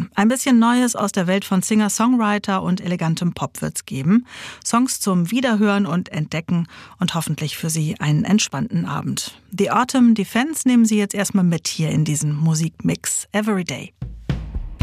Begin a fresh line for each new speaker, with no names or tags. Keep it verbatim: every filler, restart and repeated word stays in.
hören. Ein bisschen Neues aus der Welt von Singer-Songwriter und elegantem Pop wird's geben. Songs zum Wiederhören und Entdecken und hoffentlich für Sie einen entspannten Abend. The Autumn Defense nehmen Sie jetzt erstmal mit hier in diesen Musikmix Everyday.